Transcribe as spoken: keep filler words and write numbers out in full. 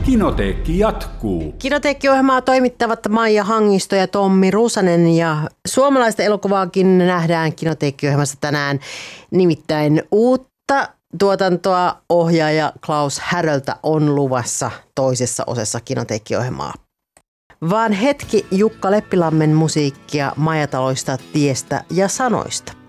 Kinoteekki jatkuu. Kinoteekki-ohjelmaa toimittavat Maija Hangisto ja Tommi Rusanen ja suomalaista elokuvaakin nähdään Kinoteekki-ohjelmassa tänään. Nimittäin uutta tuotantoa ohjaaja Klaus Häröltä on luvassa toisessa osassa Kinoteekki-ohjelmaa. Vaan hetki Jukka Leppilammen musiikkia Majataloista, tiestä ja sanoista.